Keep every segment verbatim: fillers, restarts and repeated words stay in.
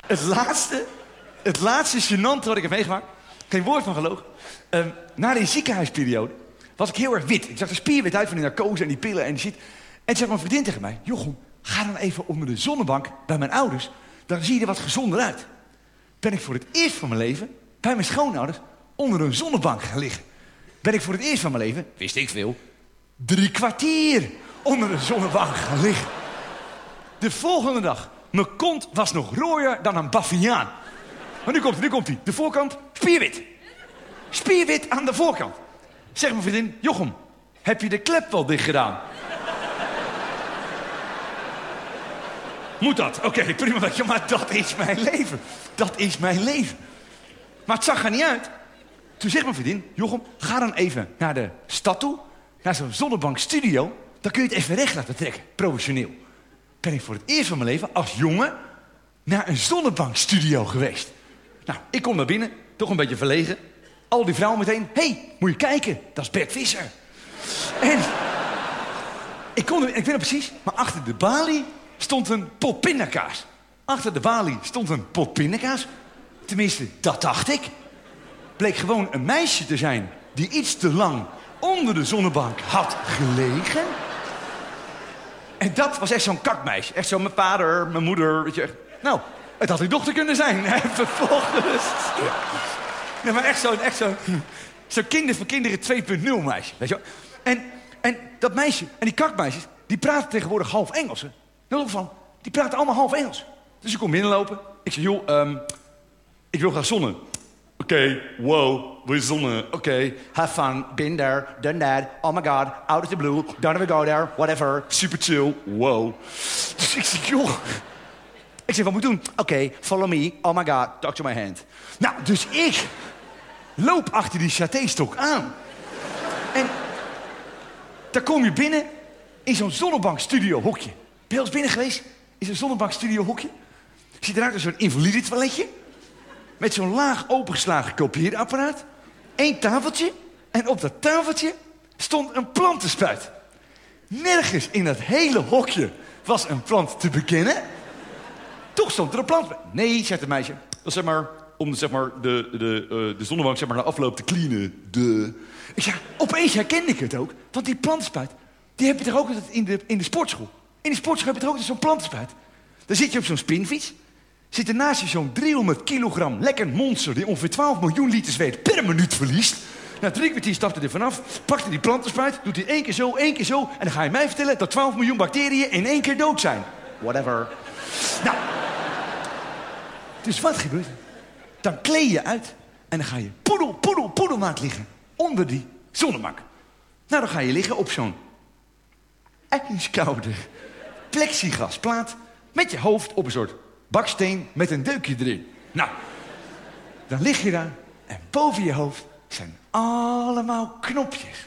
het laatste, het laatste gênante wat ik heb meegemaakt. Geen woord van gelogen. Um, na die ziekenhuisperiode was ik heel erg wit. Ik zag er spierwit uit van die narcose en die pillen en die shit. En toen zei mijn vriendin tegen mij... Jochem, ga dan even onder de zonnebank bij mijn ouders. Dan zie je er wat gezonder uit. Ben ik voor het eerst van mijn leven... bij mijn schoonouders onder een zonnebank gaan liggen. Ben ik voor het eerst van mijn leven, wist ik veel... drie kwartier onder een zonnebank gaan liggen. De volgende dag, mijn kont was nog rooier dan een baviaan. Maar nu komt hij, nu komt hij. De voorkant, spierwit. Spierwit aan de voorkant. Zeg mijn vriendin, Jochem, heb je de klep wel dicht gedaan? Moet dat? Oké, okay, prima. Ja, maar dat is mijn leven. Dat is mijn leven. Maar het zag er niet uit. Toen zegt mijn vriendin, Jochem, ga dan even naar de stad toe. Naar zo'n zonnebankstudio. Dan kun je het even recht laten trekken. Professioneel. Ben ik voor het eerst van mijn leven als jongen naar een zonnebankstudio geweest. Nou, ik kom naar binnen. Toch een beetje verlegen. Al die vrouwen meteen. Hé, hey, moet je kijken. Dat is Bert Visser. En ik kon er, ik weet het precies. Maar achter de balie stond een pot pindakaas. Achter de balie stond een pot pindakaas. Tenminste, dat dacht ik. Bleek gewoon een meisje te zijn die iets te lang onder de zonnebank had gelegen. En dat was echt zo'n kakmeisje. Echt zo mijn vader, mijn moeder, weet je. Echt. Nou, het had uw dochter kunnen zijn. En vervolgens... Nee, maar echt zo'n echt zo, zo kinder van kinderen twee punt nul meisje. Weet je wel? En, en dat meisje, en die kakmeisjes, die praten tegenwoordig half Engels. Hè? Heel van, die praten allemaal half Engels. Dus ik kom binnenlopen. Ik zeg, joh, um, ik wil graag zonnen. Oké, okay, wow, wil je zonnen? Oké, okay, have fun, been there, done that. Oh my god, out of the blue, don't ever go there, whatever, super chill, wow. Dus ik zeg, joh... Ik zeg, wat moet ik doen? Oké, okay, follow me, oh my god, talk to my hand. Nou, dus ik loop achter die satéstok aan. En daar kom je binnen in zo'n zonnebankstudio hokje. Ben je al eens binnen geweest? In zo'n zonnebankstudio hokje? Ziet eruit als zo'n invalide toiletje. Met zo'n laag opengeslagen kopieerapparaat. Eén tafeltje. En op dat tafeltje stond een plantenspuit. Nergens in dat hele hokje was een plant te bekennen. Toch stond er een plant bij. Nee, zegt het meisje. Dat is zeg maar, om zeg maar, de, de, uh, de zonnebank zeg maar, na afloop te cleanen. De... Ik zeg, opeens herkende ik het ook. Want die plantenspuit, die heb je toch ook altijd in de, in de sportschool. In de sportschool heb je toch ook zo'n plantenspuit. Dan zit je op zo'n spinfiets. Zit er naast je zo'n driehonderd kilogram lekker monster... die ongeveer twaalf miljoen liter zweet per minuut verliest. Na drie kwartier stapte hij er vanaf, pakte die plantenspuit... doet hij één keer zo, één keer zo... en dan ga je mij vertellen dat twaalf miljoen bacteriën in één keer dood zijn. Whatever. Nou, dus wat gebeurt er? Dan kleed je uit en dan ga je poedel, poedel, poedelmaat liggen... onder die zonnebank. Nou, dan ga je liggen op zo'n ijskoude plexiglasplaat... met je hoofd op een soort baksteen met een deukje erin. Nou, dan lig je daar en boven je hoofd zijn allemaal knopjes.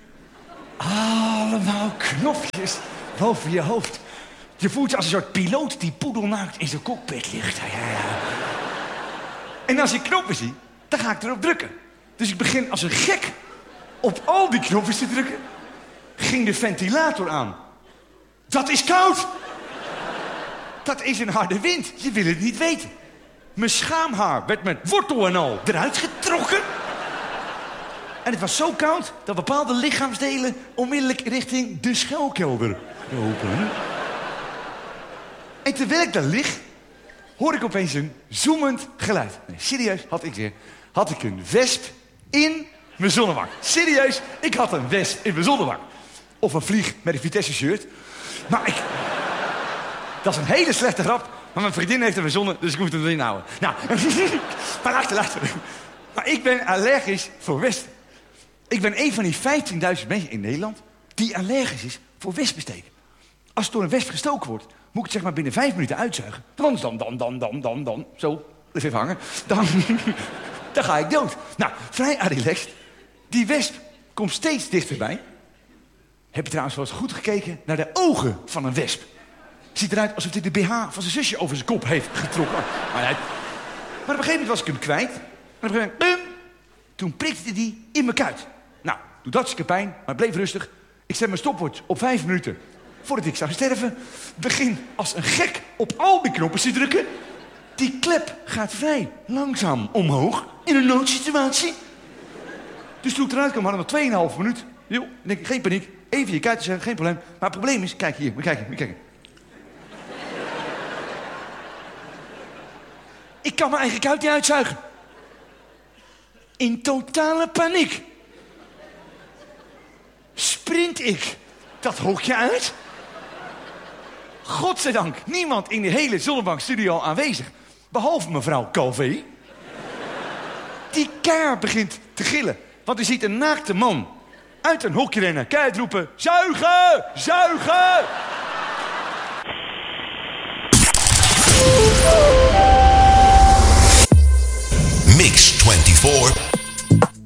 Allemaal knopjes boven je hoofd. Je voelt je als een soort piloot die poedelnaakt in zijn cockpit ligt. Ja, ja, ja. En als ik knoppen zie, dan ga ik erop drukken. Dus ik begin als een gek op al die knopjes te drukken. Ging de ventilator aan. Dat is koud! Dat is een harde wind. Je wil het niet weten. Mijn schaamhaar werd met wortel en al eruit getrokken. En het was zo koud dat bepaalde lichaamsdelen onmiddellijk richting de schuilkelder lopen. En terwijl ik daar lig, hoor ik opeens een zoemend geluid. Nee, serieus, had ik weer. Had ik een wesp in mijn zonnebank. Serieus, ik had een wesp in mijn zonnebank. Of een vlieg met een Vitesse-shirt. Maar ik... Dat is een hele slechte grap, maar mijn vriendin heeft hem verzonnen, dus ik moet hem erin houden. Nou, maar luister, luister. Maar ik ben allergisch voor wespen. Ik ben een van die vijftienduizend mensen in Nederland die allergisch is voor wespensteken. Als het door een wesp gestoken wordt, moet ik het zeg maar binnen vijf minuten uitzuigen. Want dan, dan, dan, dan, dan, dan, zo, even hangen. Dan, dan ga ik dood. Nou, vrij relaxed. Die wesp komt steeds dichterbij. Heb je trouwens wel eens goed gekeken naar de ogen van een wesp? Ziet eruit alsof hij de B H van zijn zusje over zijn kop heeft getrokken. Maar, hij... maar op een gegeven moment was ik hem kwijt. En op een gegeven moment, bum, toen prikte hij in mijn kuit. Nou, doet hartstikke pijn, maar bleef rustig. Ik zet mijn stopwatch op vijf minuten. Voordat ik zou sterven, begin als een gek op al die knoppen te drukken. Die klep gaat vrij langzaam omhoog in een noodsituatie. Dus toen ik eruit kwam, hadden we nog tweeënhalve minuut. Jo, ik denk, geen paniek. Even je kuiten zeggen, geen probleem. Maar het probleem is, kijk hier, moet je kijken, moet je kijken. Ik kan mijn eigen kuit niet uitzuigen. In totale paniek sprint ik dat hokje uit. Godzijdank, niemand in de hele Zonnebankstudio aanwezig. Behalve mevrouw Calvé. Die keihard begint te gillen. Want u ziet een naakte man uit een hokje rennen. Keihard roepen, zuigen, zuigen. Mix twenty-four